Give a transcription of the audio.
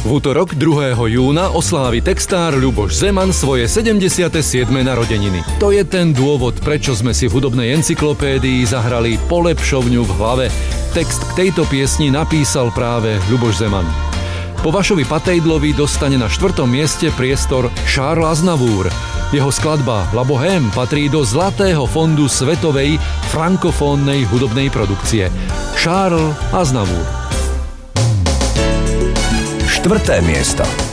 V útorok 2. júna oslávi textár Ľuboš Zeman svoje 77. narodeniny. To je ten dôvod, prečo sme si v hudobnej encyklopédii zahrali Polepšovňu v hlave. Text k tejto piesni napísal práve Ľuboš Zeman. Po Vašovi Patejdlovi dostane na 4. mieste priestor Charles Aznavour. Jeho skladba La Bohème patrí do zlatého fondu svetovej frankofónnej hudobnej produkcie. Charles Aznavour. 4. miesto.